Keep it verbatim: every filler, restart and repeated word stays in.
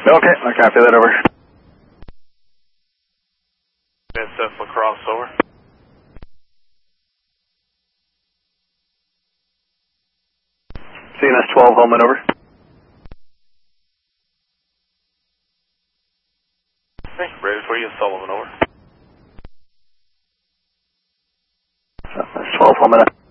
Okay, I copy that over. That's F Lacrosse, over. C N S twelve, Holman, over. Okay, ready for you, Sullivan, over. C N S twelve, Holman.